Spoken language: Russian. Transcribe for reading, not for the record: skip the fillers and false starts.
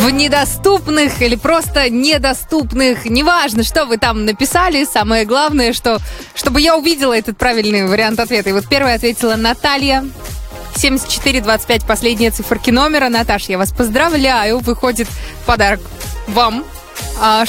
в недоступных или просто недоступных. Неважно, что вы там написали. Самое главное, чтобы я увидела этот правильный вариант ответа. И вот первая ответила Наталья. 7425, последние циферки номера. Наташ, я вас поздравляю. Выходит подарок вам.